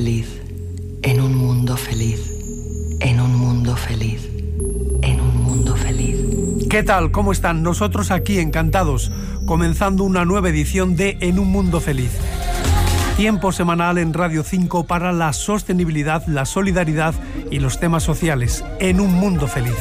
feliz, en un mundo feliz, en un mundo feliz, en un mundo feliz. ¿Qué tal? ¿Cómo están? Nosotros aquí encantados, comenzando una nueva edición de En un mundo feliz. Tiempo semanal en Radio 5 para la sostenibilidad, la solidaridad y los temas sociales. En un mundo feliz.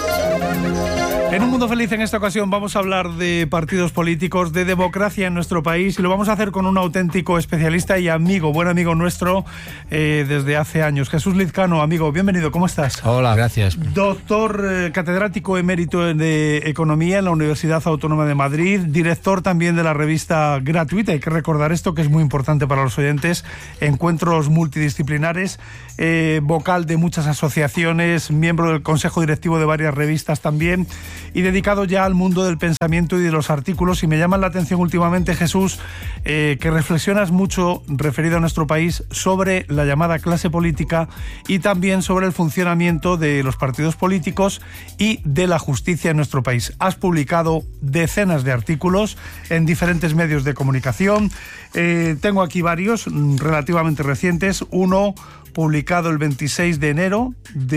En un mundo feliz, en esta ocasión vamos a hablar de partidos políticos, de democracia en nuestro país, y lo vamos a hacer con un auténtico especialista y amigo, buen amigo nuestro desde hace años. Jesús Lizcano, amigo, bienvenido, ¿cómo estás? Hola, gracias. Doctor, catedrático emérito de Economía en la Universidad Autónoma de Madrid, director también de la revista gratuita, hay que recordar esto que es muy importante para los oyentes, Encuentros Multidisciplinares, vocal de muchas asociaciones, miembro del consejo directivo de varias revistas también, y dedicado ya al mundo del pensamiento y de los artículos. Y me llama la atención últimamente, Jesús, que reflexionas mucho referido a nuestro país sobre la llamada clase política y también sobre el funcionamiento de los partidos políticos y de la justicia en nuestro país. Has publicado decenas de artículos en diferentes medios de comunicación. Tengo aquí varios relativamente recientes. Uno publicado el 26 de enero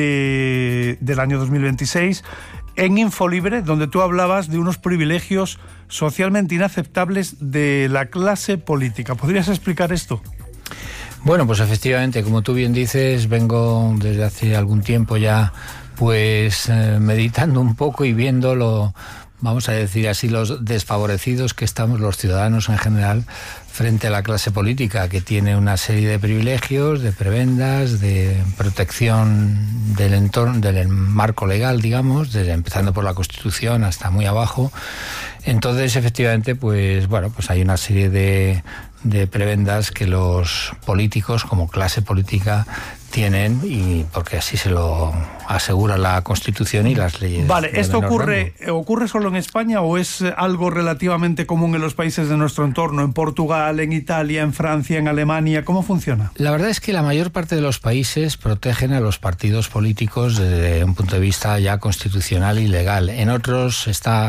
del año 2026 en Infolibre, donde tú hablabas de unos privilegios socialmente inaceptables de la clase política. ¿Podrías explicar esto? Bueno, pues efectivamente, como tú bien dices, vengo desde hace algún tiempo ya pues meditando un poco y viendo vamos a decir así, los desfavorecidos que estamos los ciudadanos en general frente a la clase política, que tiene una serie de privilegios, de prebendas, de protección del entorno, del marco legal, digamos, desde empezando por la Constitución hasta muy abajo. Entonces, efectivamente, pues bueno, pues hay una serie de prebendas que los políticos, como clase política, tienen, y porque así se lo asegura la Constitución y las leyes. Vale, ¿esto ocurre solo en España o es algo relativamente común en los países de nuestro entorno, en Portugal, en Italia, en Francia, en Alemania? ¿Cómo funciona? La verdad es que la mayor parte de los países protegen a los partidos políticos desde un punto de vista ya constitucional y legal. En otros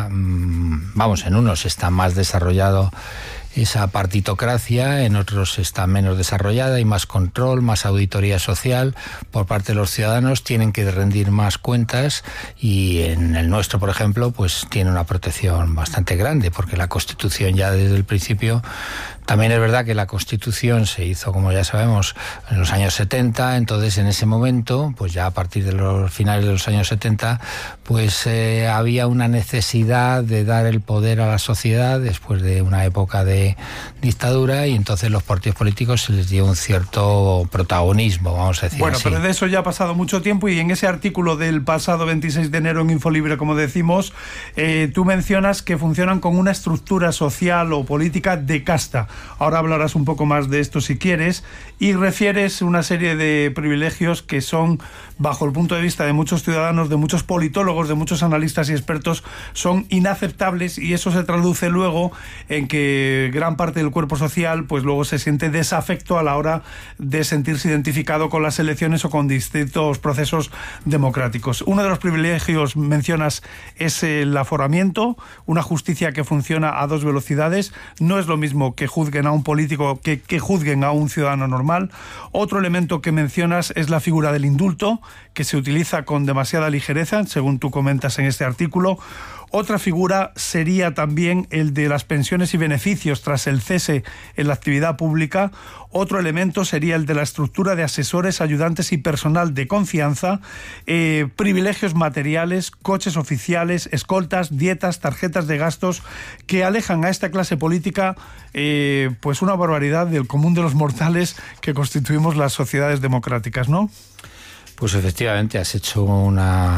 en unos está más desarrollado esa partitocracia, en otros está menos desarrollada, hay más control, más auditoría social por parte de los ciudadanos, tienen que rendir más cuentas, y en el nuestro, por ejemplo, pues tiene una protección bastante grande, porque la Constitución ya desde el principio. También es verdad que la Constitución se hizo, como ya sabemos, en los años 70, entonces en ese momento, pues ya a partir de los finales de los años 70, pues había una necesidad de dar el poder a la sociedad después de una época de dictadura, y entonces los partidos políticos se les dio un cierto protagonismo, vamos a decir bueno, así. Pero de eso ya ha pasado mucho tiempo, y en ese artículo del pasado 26 de enero en Infolibre, como decimos, tú mencionas que funcionan con una estructura social o política de casta. Ahora hablarás un poco más de esto si quieres, y refieres una serie de privilegios que son, bajo el punto de vista de muchos ciudadanos, de muchos politólogos, de muchos analistas y expertos, son inaceptables, y eso se traduce luego en que gran parte del cuerpo social pues luego se siente desafecto a la hora de sentirse identificado con las elecciones o con distintos procesos democráticos. Uno de los privilegios, mencionas, es el aforamiento, una justicia que funciona a dos velocidades. No es lo mismo que juzguen a un político que juzguen a un ciudadano normal. Otro elemento que mencionas es la figura del indulto, que se utiliza con demasiada ligereza, según tú comentas en este artículo. Otra figura sería también el de las pensiones y beneficios tras el cese en la actividad pública. Otro elemento sería el de la estructura de asesores, ayudantes y personal de confianza, privilegios materiales, coches oficiales, escoltas, dietas, tarjetas de gastos, que alejan a esta clase política pues una barbaridad del común de los mortales que constituimos las sociedades democráticas, ¿no? Pues efectivamente has hecho un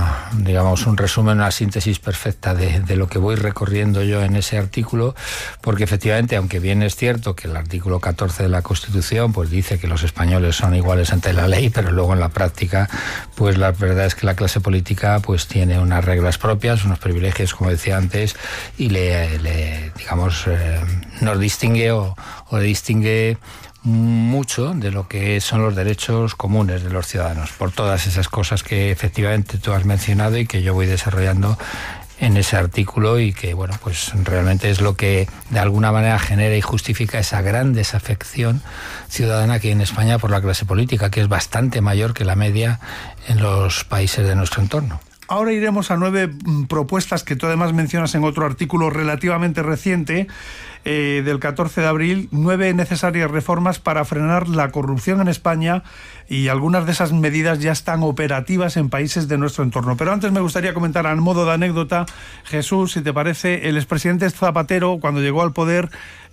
resumen, una síntesis perfecta de lo que voy recorriendo yo en ese artículo, porque efectivamente, aunque bien es cierto que el artículo 14 de la Constitución pues dice que los españoles son iguales ante la ley, pero luego en la práctica pues la verdad es que la clase política pues tiene unas reglas propias, unos privilegios, como decía antes, y nos distingue o le distingue mucho de lo que son los derechos comunes de los ciudadanos, por todas esas cosas que efectivamente tú has mencionado y que yo voy desarrollando ese artículo y que, bueno, pues realmente es lo que de alguna manera genera y justifica esa gran desafección ciudadana que hay en España por la clase política, que es bastante mayor que la media en los países de nuestro entorno. Ahora iremos a 9 propuestas que tú además mencionas en otro artículo relativamente reciente, del 14 de abril, 9 necesarias reformas para frenar la corrupción en España, y algunas de esas medidas ya están operativas en países de nuestro entorno. Pero antes me gustaría comentar a modo de anécdota, Jesús, si te parece, el expresidente Zapatero, cuando llegó al poder,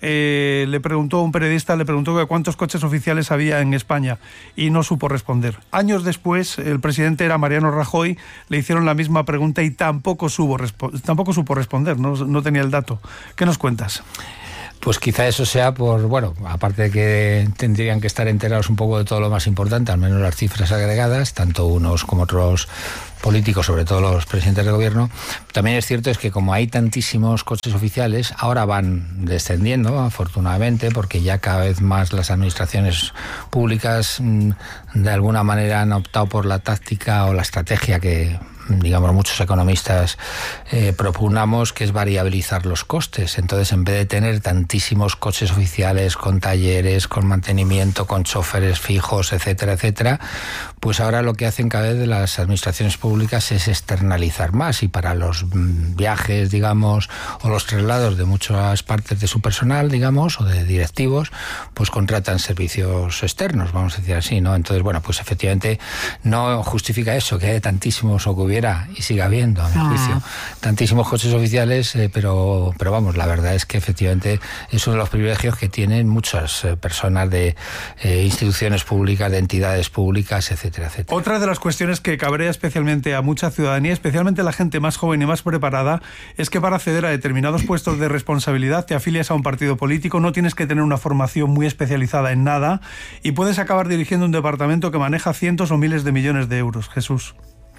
un periodista le preguntó que cuántos coches oficiales había en España y no supo responder. Años después, el presidente era Mariano Rajoy, le hicieron la misma pregunta y tampoco supo responder, no tenía el dato. ¿Qué nos cuentas? Pues quizá eso sea aparte de que tendrían que estar enterados un poco de todo lo más importante, al menos las cifras agregadas, tanto unos como otros políticos, sobre todo los presidentes de gobierno. También es cierto es que como hay tantísimos coches oficiales, ahora van descendiendo, afortunadamente, porque ya cada vez más las administraciones públicas de alguna manera han optado por la táctica o la estrategia que, digamos, muchos economistas propugnamos, que es variabilizar los costes. Entonces, en vez de tener tantísimos coches oficiales con talleres, con mantenimiento, con choferes fijos, etcétera, etcétera, pues ahora lo que hacen cada vez las administraciones públicas es externalizar más, y para los viajes, digamos, o los traslados de muchas partes de su personal, digamos, o de directivos, pues contratan servicios externos, vamos a decir así, ¿no? Entonces, bueno, pues efectivamente no justifica eso, que haya tantísimos, o que hubiera y siga habiendo, a mi juicio, tantísimos coches oficiales, pero vamos, la verdad es que efectivamente es uno de los privilegios que tienen muchas personas de instituciones públicas, de entidades públicas, etcétera, etcétera. Otra de las cuestiones que cabrea especialmente a mucha ciudadanía, especialmente a la gente más joven y más preparada, es que para acceder a determinados puestos de responsabilidad te afilias a un partido político, no tienes que tener una formación muy especializada en nada y puedes acabar dirigiendo un departamento que maneja cientos o miles de millones de euros. Jesús.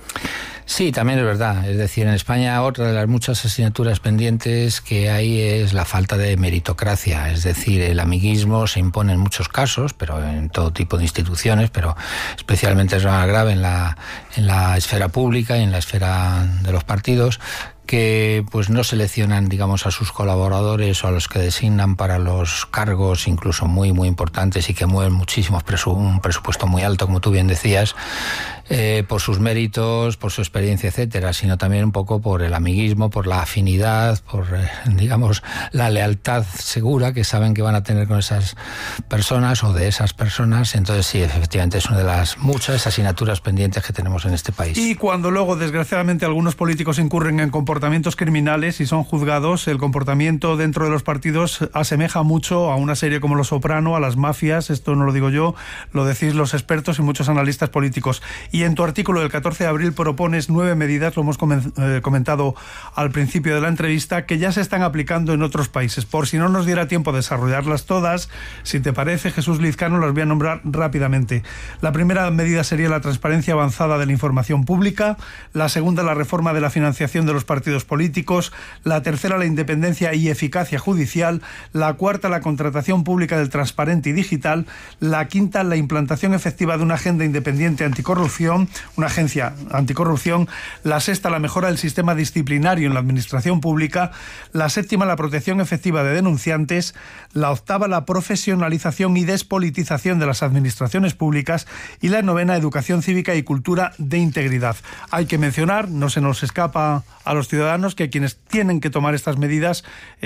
Sí, también es verdad. Es decir, en España otra de las muchas asignaturas pendientes que hay es la falta de meritocracia. Es decir, el amiguismo se impone en muchos casos, pero en todo tipo de instituciones, pero especialmente es más grave en la esfera pública y en la esfera de los partidos, que pues no seleccionan, digamos, a sus colaboradores o a los que designan para los cargos incluso muy, muy importantes y que mueven muchísimos un presupuesto muy alto, como tú bien decías, por sus méritos, por su experiencia, etcétera, sino también un poco por el amiguismo, por la afinidad, por, digamos, la lealtad segura que saben que van a tener con esas personas o de esas personas. Entonces sí, efectivamente es una de las muchas asignaturas pendientes que tenemos en este país. Y cuando luego, desgraciadamente, algunos políticos incurren en comportamientos criminales y son juzgados, el comportamiento dentro de los partidos asemeja mucho a una serie como Los Soprano, a las mafias. Esto no lo digo yo, lo decís los expertos y muchos analistas políticos. Y en tu artículo del 14 de abril propones 9 medidas, lo hemos comentado al principio de la entrevista, que ya se están aplicando en otros países. Por si no nos diera tiempo a desarrollarlas todas, si te parece, Jesús Lizcano, las voy a nombrar rápidamente. La primera medida sería la transparencia avanzada de la información pública, la segunda, la reforma de la financiación de los partidos políticos, la tercera, la independencia y eficacia judicial, la cuarta, la contratación pública del transparente y digital, la quinta, la implantación efectiva de una agenda independiente anticorrupción, una agencia anticorrupción, la sexta, la mejora del sistema disciplinario en la administración pública, la séptima, la protección efectiva de denunciantes, la octava, la profesionalización y despolitización de las administraciones públicas, y la novena, educación cívica y cultura de integridad. Hay que mencionar, no se nos escapa a los ciudadanos, que quienes tienen que tomar estas medidas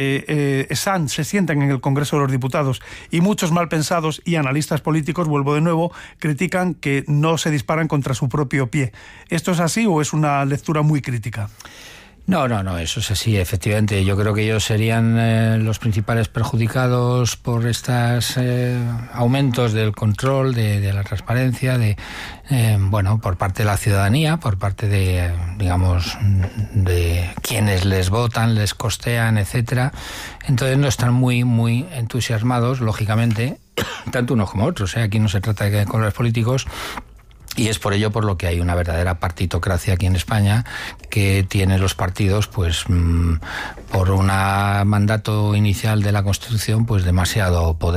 se sientan en el Congreso de los Diputados, y muchos malpensados y analistas políticos, vuelvo de nuevo, critican que no se disparan contra su propio pie. ¿Esto es así o es una lectura muy crítica? No, eso es así, efectivamente. Yo creo que ellos serían los principales perjudicados por estos aumentos del control, de la transparencia, por parte de la ciudadanía, por parte de, digamos, de quienes les votan, les costean, etcétera. Entonces no están muy, muy entusiasmados, lógicamente, tanto unos como otros. Aquí no se trata de colores políticos. Y es por ello por lo que hay una verdadera partitocracia aquí en España, que tiene los partidos, pues por un mandato inicial de la Constitución, pues demasiado poder.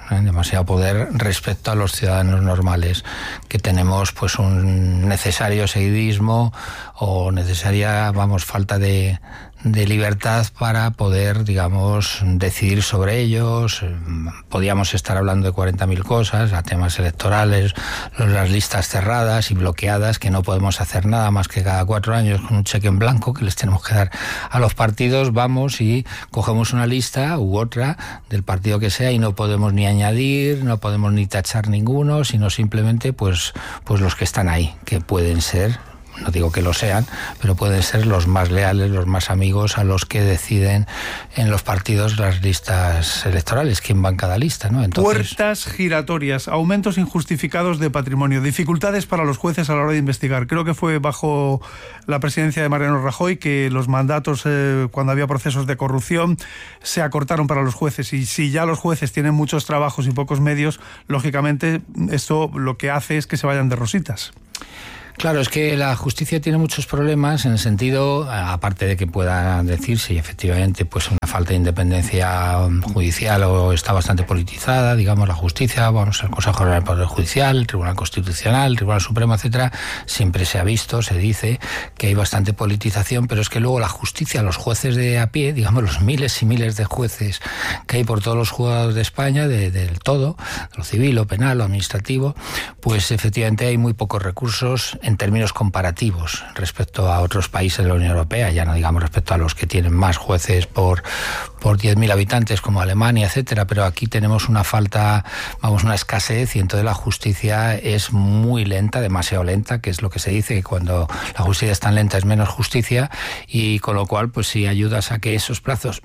demasiado poder respecto a los ciudadanos normales, que tenemos pues un necesario seguidismo o necesaria, falta de libertad para poder, digamos, decidir sobre ellos. Podíamos estar hablando de 40.000 cosas, a temas electorales, las listas cerradas y bloqueadas, que no podemos hacer nada más que cada 4 años con un cheque en blanco que les tenemos que dar a los partidos. Vamos y cogemos una lista u otra del partido que sea y no podemos ni añadir, no podemos ni tachar ninguno, sino simplemente pues los que están ahí, que pueden ser, no digo que lo sean, pero pueden ser los más leales, los más amigos a los que deciden en los partidos las listas electorales, quién va en cada lista, ¿no? Entonces, puertas giratorias, aumentos injustificados de patrimonio, dificultades para los jueces a la hora de investigar. Creo que fue bajo la presidencia de Mariano Rajoy que los mandatos, cuando había procesos de corrupción, se acortaron para los jueces. Y si ya los jueces tienen muchos trabajos y pocos medios, lógicamente esto lo que hace es que se vayan de rositas. Claro, es que la justicia tiene muchos problemas en el sentido, aparte de que pueda decirse, y efectivamente, pues una falta de independencia judicial o está bastante politizada, digamos, la justicia, el Consejo General del Poder Judicial, el Tribunal Constitucional, el Tribunal Supremo, etcétera, siempre se ha visto, se dice que hay bastante politización, pero es que luego la justicia, los jueces de a pie, digamos, los miles y miles de jueces que hay por todos los juzgados de España, del todo, lo civil, lo penal, lo administrativo, pues efectivamente hay muy pocos recursos en términos comparativos respecto a otros países de la Unión Europea, ya no digamos respecto a los que tienen más jueces por 10.000 habitantes como Alemania, etcétera, pero aquí tenemos una falta, una escasez, y entonces la justicia es muy lenta, demasiado lenta, que es lo que se dice, que cuando la justicia es tan lenta es menos justicia, y con lo cual, pues si ayudas a que esos plazos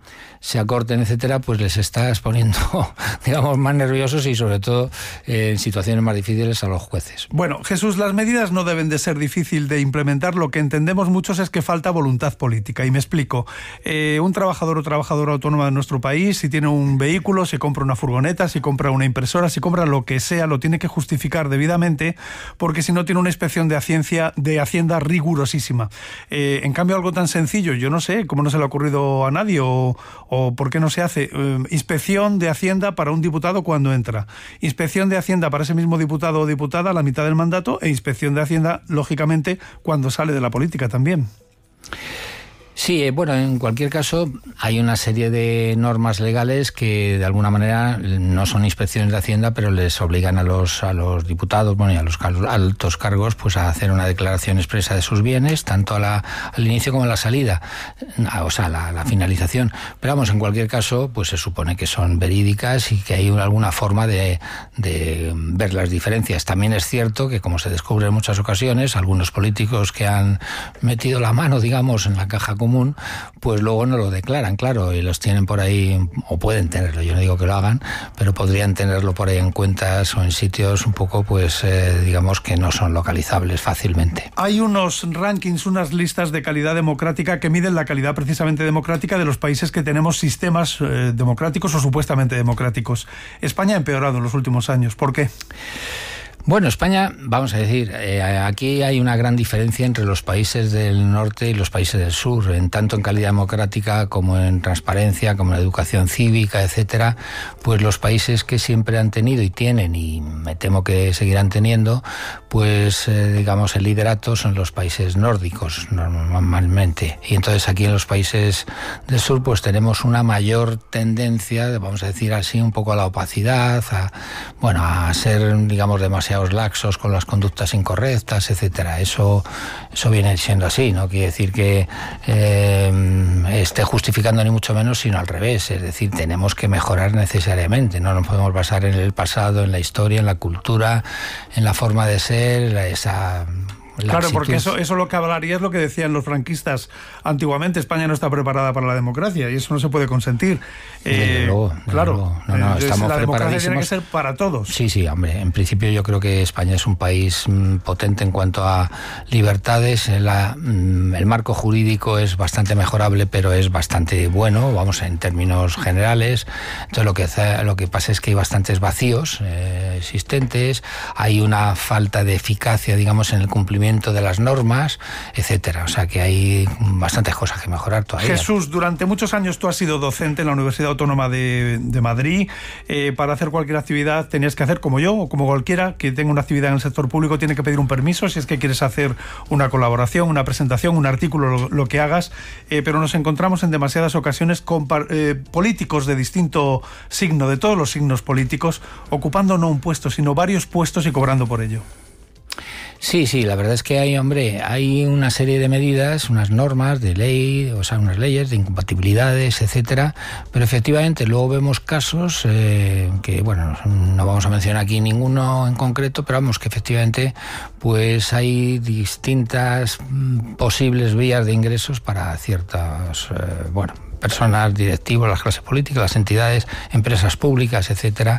se acorten, etcétera, pues les estás poniendo, digamos, más nerviosos y sobre todo en situaciones más difíciles a los jueces. Bueno, Jesús, las medidas no deben de ser difícil de implementar. Lo que entendemos muchos es que falta voluntad política, y me explico. Un trabajador o trabajadora autónoma de nuestro país, si tiene un vehículo, si compra una furgoneta, si compra una impresora, si compra lo que sea, lo tiene que justificar debidamente, porque si no tiene una inspección de Hacienda rigurosísima. En cambio, algo tan sencillo, yo no sé cómo no se le ha ocurrido a nadie o por qué no se hace. Inspección de Hacienda para un diputado cuando entra, inspección de Hacienda para ese mismo diputado o diputada a la mitad del mandato, e inspección de Hacienda, lógicamente, cuando sale de la política también. Sí, en cualquier caso hay una serie de normas legales que de alguna manera no son inspecciones de Hacienda, pero les obligan a los diputados, y a los altos cargos, pues a hacer una declaración expresa de sus bienes, tanto al inicio como a la salida, la finalización. Pero en cualquier caso, pues se supone que son verídicas y que hay alguna forma de ver las diferencias. También es cierto que, como se descubre en muchas ocasiones, algunos políticos que han metido la mano, digamos, en la caja común, pues luego no lo declaran, claro, y los tienen por ahí, o pueden tenerlo, yo no digo que lo hagan, pero podrían tenerlo por ahí en cuentas o en sitios un poco, digamos, que no son localizables fácilmente. Hay unos rankings, unas listas de calidad democrática que miden la calidad precisamente democrática de los países que tenemos sistemas democráticos o supuestamente democráticos. España ha empeorado en los últimos años. ¿Por qué? España, vamos a decir, aquí hay una gran diferencia entre los países del norte y los países del sur, tanto en calidad democrática como en transparencia, como en educación cívica, etcétera. Pues los países que siempre han tenido y tienen, y me temo que seguirán teniendo, pues digamos el liderato son los países nórdicos normalmente. Y entonces aquí en los países del sur pues tenemos una mayor tendencia, vamos a decir así, un poco a la opacidad, a ser, digamos, demasiado laxos con las conductas incorrectas, etcétera. Eso viene siendo así, no quiere decir que esté justificando ni mucho menos, sino al revés, es decir, tenemos que mejorar necesariamente, no nos podemos basar en el pasado, en la historia, en la cultura, en la forma de ser, Claro, porque eso lo que hablaría es lo que decían los franquistas antiguamente: España no está preparada para la democracia, y eso no se puede consentir. Claro, estamos la democracia preparadísimos. Tiene que ser para todos. Sí, hombre, en principio yo creo que España es un país potente en cuanto a libertades. El marco jurídico es bastante mejorable, pero es bastante bueno, en términos generales. Entonces lo que pasa es que hay bastantes vacíos existentes, hay una falta de eficacia, digamos, en el cumplimiento de las normas, etcétera. O sea que hay bastantes cosas que mejorar todavía. Jesús, durante muchos años tú has sido docente en la Universidad Autónoma de Madrid. Para hacer cualquier actividad tenías que hacer, como yo o como cualquiera que tenga una actividad en el sector público, tiene que pedir un permiso si es que quieres hacer una colaboración, una presentación, un artículo, lo que hagas, pero nos encontramos en demasiadas ocasiones con políticos de distinto signo, de todos los signos políticos, ocupando no un puesto, sino varios puestos y cobrando por ello. Sí, la verdad es que hay una serie de medidas, unas normas de ley, o sea, unas leyes de incompatibilidades, etcétera, pero efectivamente luego vemos casos que, bueno, no vamos a mencionar aquí ninguno en concreto, pero vamos, que efectivamente pues hay distintas posibles vías de ingresos para ciertas, personas, directivos, las clases políticas, las entidades, empresas públicas, etcétera.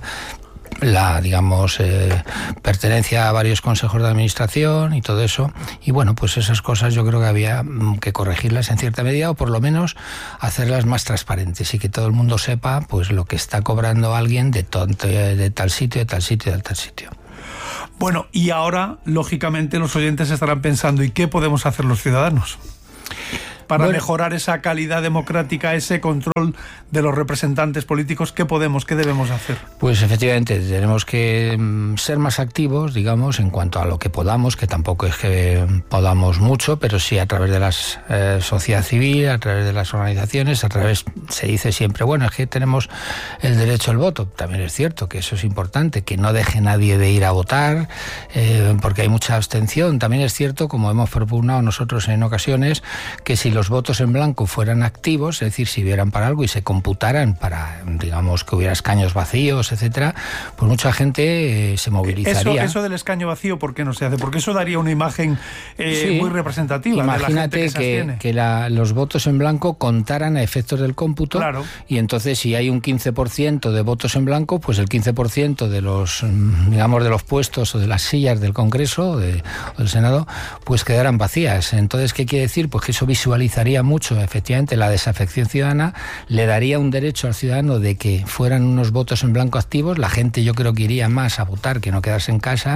La, digamos, pertenencia a varios consejos de administración y todo eso. Y bueno, pues esas cosas yo creo que había que corregirlas en cierta medida, o por lo menos hacerlas más transparentes y que todo el mundo sepa pues lo que está cobrando alguien de tal sitio, de tal sitio, de tal sitio. Bueno, y ahora, lógicamente, los oyentes estarán pensando, ¿y qué podemos hacer los ciudadanos para mejorar esa calidad democrática, ese control de los representantes políticos? ¿Qué debemos hacer? Pues efectivamente tenemos que ser más activos, digamos, en cuanto a lo que podamos, que tampoco es que podamos mucho, pero sí a través de la sociedad civil, a través de las organizaciones, se dice siempre, bueno, es que tenemos el derecho al voto. También es cierto que eso es importante, que no deje nadie de ir a votar, porque hay mucha abstención. También es cierto, como hemos propugnado nosotros en ocasiones, que si los votos en blanco fueran activos, es decir, sirvieran para algo y se computaran para, digamos, que hubiera escaños vacíos, etcétera, pues mucha gente se movilizaría. Eso del escaño vacío, ¿por qué no se hace? Porque eso daría una imagen muy representativa. Imagínate de la gente que los votos en blanco contaran a efectos del cómputo, claro. Y entonces si hay un 15% de votos en blanco, pues el 15% de los, digamos, de los puestos o de las sillas del Congreso o del Senado, pues quedaran vacías. Entonces, ¿qué quiere decir? Pues que eso visualizaría mucho, efectivamente, la desafección ciudadana, le daría un derecho al ciudadano de que fueran unos votos en blanco activos. La gente, yo creo que iría más a votar que no quedarse en casa,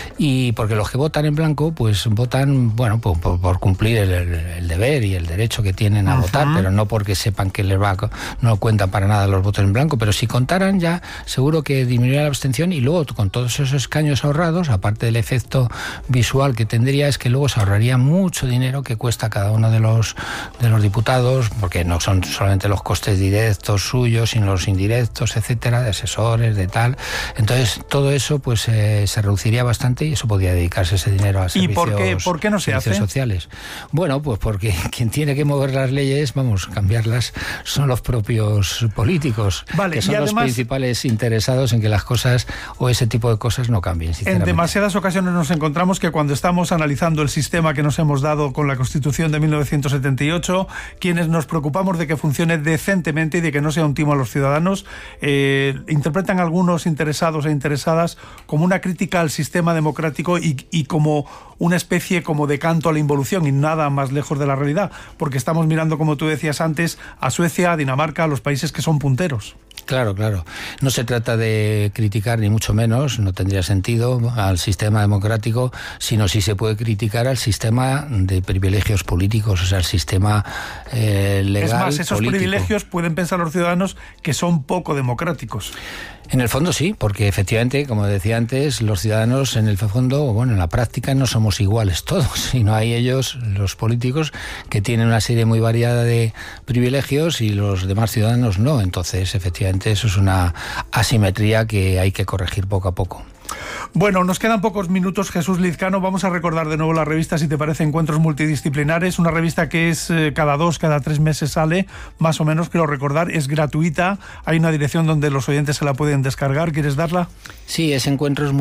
y porque los que votan en blanco, pues votan, bueno, por cumplir el deber y el derecho que tienen a votar, pero no porque sepan que no cuentan para nada los votos en blanco. Pero si contaran, ya seguro que disminuiría la abstención, y luego con todos esos escaños ahorrados, aparte del efecto visual que tendría, es que luego se ahorraría mucho dinero que cuesta cada uno de los diputados, porque no son solamente los costes directos suyos, sino los indirectos, etcétera, de asesores, de tal. Entonces, todo eso pues se reduciría bastante, y eso podría dedicarse ese dinero a servicios. ¿Y por qué no se hace? Sociales. Bueno, pues porque quien tiene que mover las leyes, cambiarlas, son los propios políticos, que son además, los principales interesados en que las cosas o ese tipo de cosas no cambien, sinceramente. En demasiadas ocasiones nos encontramos que cuando estamos analizando el sistema que nos hemos dado con la Constitución de 1978, quienes nos preocupamos de que funcione decentemente y de que no sea un timo a los ciudadanos, interpretan algunos interesados e interesadas como una crítica al sistema democrático y como una especie como de canto a la involución, y nada más lejos de la realidad, porque estamos mirando, como tú decías antes, a Suecia, a Dinamarca, a los países que son punteros. Claro. No se trata de criticar, ni mucho menos, no tendría sentido, al sistema democrático, sino si se puede criticar al sistema de privilegios políticos, o sea, el sistema legal. Es más, esos político. Privilegios pueden pensar los ciudadanos que son poco democráticos. En el fondo sí, porque efectivamente, como decía antes, los ciudadanos en el fondo, en la práctica no somos iguales todos, sino hay ellos, los políticos, que tienen una serie muy variada de privilegios y los demás ciudadanos no. Entonces, efectivamente, eso es una asimetría que hay que corregir poco a poco. Bueno, nos quedan pocos minutos, Jesús Lizcano. Vamos a recordar de nuevo la revista, si te parece, Encuentros Multidisciplinares, una revista que es cada 3 meses sale, más o menos, quiero recordar, es gratuita, hay una dirección donde los oyentes se la pueden descargar. ¿Quieres darla? Sí, es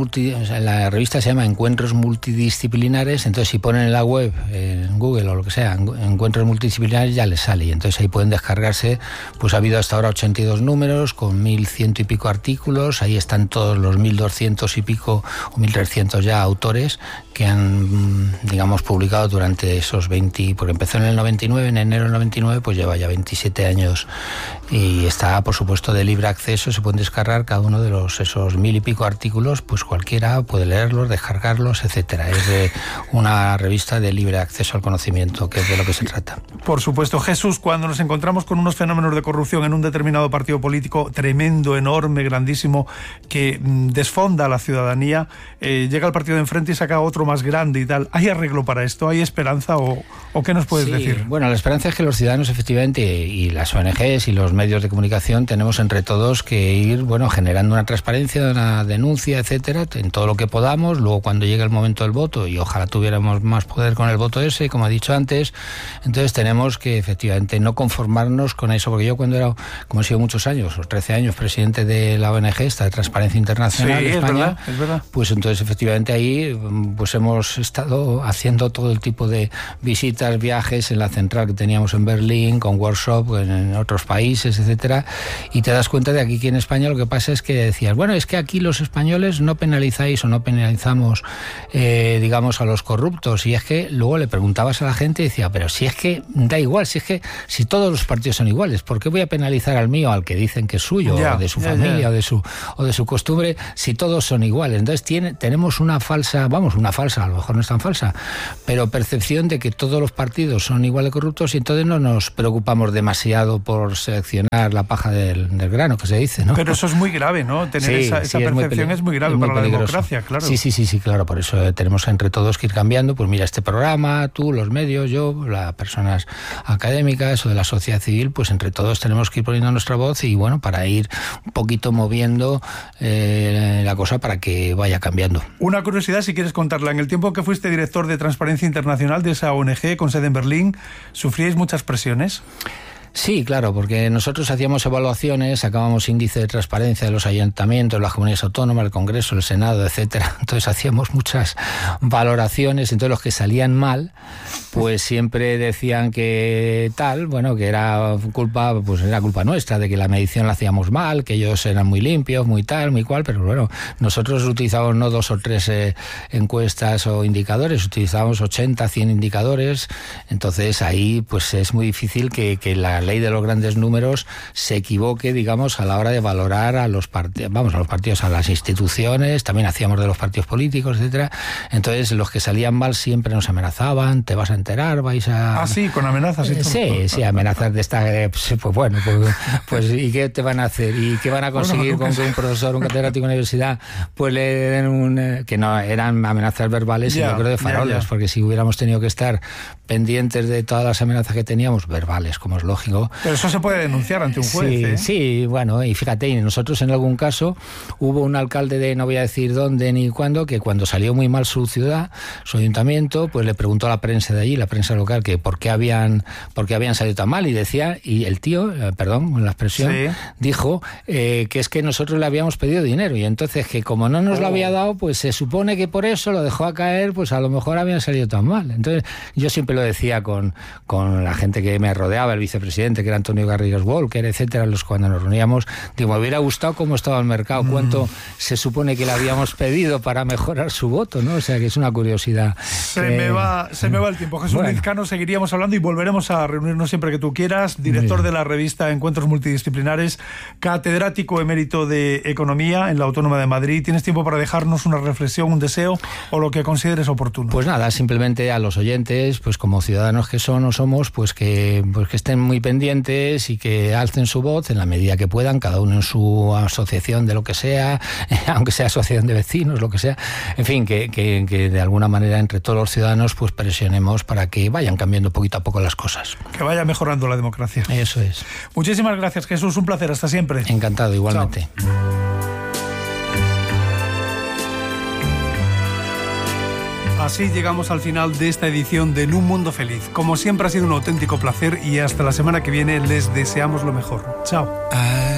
la revista se llama Encuentros Multidisciplinares, entonces si ponen en la web, en Google o lo que sea, Encuentros Multidisciplinares, ya les sale, y entonces ahí pueden descargarse. Pues ha habido hasta ahora 82 números con 1.100 y pico artículos, ahí están todos los 1.200 y pico o 1.300 ya autores que han, digamos, publicado durante esos 20, porque empezó en el 99, en enero del 99, pues lleva ya 27 años y está, por supuesto, de libre acceso. Se pueden descargar cada uno de esos 1000 y pico artículos, pues cualquiera puede leerlos, descargarlos, etcétera. Es de una revista de libre acceso al conocimiento, que es de lo que se trata. Por supuesto. Jesús, cuando nos encontramos con unos fenómenos de corrupción en un determinado partido político tremendo, enorme, grandísimo, que desfonda a la ciudadanía, llega el partido de enfrente y saca otro más grande y tal. ¿Hay arreglo para esto? ¿Hay esperanza o qué nos puedes decir? Bueno, la esperanza es que los ciudadanos, efectivamente, y las ONGs y los medios de comunicación tenemos entre todos que ir, generando una transparencia, una denuncia, etcétera, en todo lo que podamos. Luego, cuando llegue el momento del voto, y ojalá tuviéramos más poder con el voto ese, como he dicho antes, entonces tenemos que, efectivamente, no conformarnos con eso, porque yo cuando era, como he sido muchos años, 13 años, presidente de la ONG, esta de Transparencia Internacional de España, es verdad. Pues entonces, efectivamente, ahí pues hemos estado haciendo todo el tipo de visitas, viajes en la central que teníamos en Berlín, con workshop en otros países, etcétera, y te das cuenta de aquí en España lo que pasa es que decías, es que aquí los españoles no penalizáis o no penalizamos, digamos, a los corruptos, y es que luego le preguntabas a la gente y decía, pero si es que da igual, si todos los partidos son iguales, ¿por qué voy a penalizar al mío, al que dicen que es suyo, o de su familia, o de su costumbre, si todos son iguales? Entonces tenemos una falsa, a lo mejor no es tan falsa, pero percepción de que todos los partidos son igual de corruptos, y entonces no nos preocupamos demasiado por seleccionar la paja del grano, que se dice, ¿no? Pero eso es muy grave, ¿no? Tener esa percepción es muy grave para la democracia, claro. Sí, claro, por eso tenemos entre todos que ir cambiando. Pues mira, este programa, tú, los medios, yo, las personas académicas o de la sociedad civil, pues entre todos tenemos que ir poniendo nuestra voz y para ir un poquito moviendo la cosa para que vaya cambiando. Una curiosidad, si quieres contarla. En el tiempo que fuiste director de Transparencia Internacional de esa ONG con sede en Berlín, ¿sufríais muchas presiones? Sí, claro, porque nosotros hacíamos evaluaciones, sacábamos índice de transparencia de los ayuntamientos, las comunidades autónomas, el Congreso, el Senado, etcétera. Entonces hacíamos muchas valoraciones, entonces los que salían mal, pues siempre decían que que era culpa nuestra, de que la medición la hacíamos mal, que ellos eran muy limpios, muy tal, muy cual, pero nosotros utilizamos no 2 o 3 encuestas o indicadores, utilizábamos 80, 100 indicadores, entonces ahí pues es muy difícil que la ley de los grandes números se equivoque, digamos, a la hora de valorar a los partidos, a las instituciones, también hacíamos de los partidos políticos, etcétera. Entonces, los que salían mal siempre nos amenazaban, te vas a enterar, vais a... Ah, sí, con amenazas. Sí, amenazas de esta... Pues ¿y qué te van a hacer? ¿Y qué van a conseguir con que un profesor, un catedrático de universidad, pues le den que no, eran amenazas verbales y yo creo de faroles, porque si hubiéramos tenido que estar pendientes de todas las amenazas que teníamos, verbales, como es lógico. Pero eso se puede denunciar ante un juez, Sí, y fíjate, nosotros en algún caso hubo un alcalde de, no voy a decir dónde ni cuándo, que cuando salió muy mal su ciudad, su ayuntamiento, pues le preguntó a la prensa de allí, la prensa local, que por qué habían salido tan mal, y decía, y el tío, perdón la expresión, dijo que es que nosotros le habíamos pedido dinero, y entonces que como no nos lo había dado, pues se supone que por eso lo dejó a caer, pues a lo mejor habían salido tan mal. Entonces yo siempre lo decía con la gente que me rodeaba, el vicepresidente, que era Antonio Garrigues Walker, etcétera, cuando nos reuníamos, digo, me hubiera gustado cómo estaba el mercado, cuánto se supone que le habíamos pedido para mejorar su voto, ¿no? O sea, que es una curiosidad. Se me va el tiempo. Jesús Lizcano, seguiríamos hablando y volveremos a reunirnos siempre que tú quieras, director de la revista Encuentros Multidisciplinares, catedrático emérito de Economía en la Autónoma de Madrid. ¿Tienes tiempo para dejarnos una reflexión, un deseo o lo que consideres oportuno? Pues nada, simplemente a los oyentes, pues como ciudadanos que son o somos, pues que estén muy pendientes y que alcen su voz en la medida que puedan, cada uno en su asociación de lo que sea, aunque sea asociación de vecinos, lo que sea, en fin, que de alguna manera entre todos los ciudadanos pues presionemos para que vayan cambiando poquito a poco las cosas. Que vaya mejorando la democracia. Eso es. Muchísimas gracias, Jesús, un placer, hasta siempre. Encantado, igualmente. Chao. Así llegamos al final de esta edición de En un Mundo Feliz. Como siempre ha sido un auténtico placer y hasta la semana que viene les deseamos lo mejor. Chao.